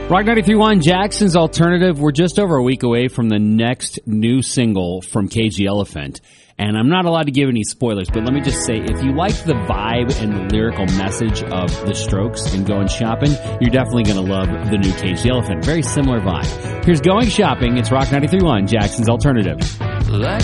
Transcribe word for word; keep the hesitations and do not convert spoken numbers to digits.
Rock ninety-three point one, Jackson's Alternative. We're just over a week away from the next new single from Cage Elephant. And I'm not allowed to give any spoilers, but let me just say, if you like the vibe and the lyrical message of The Strokes and Going Shopping, you're definitely going to love the new Cage the Elephant. Very similar vibe. Here's Going Shopping. It's Rock ninety-three point one, Jackson's Alternative. Like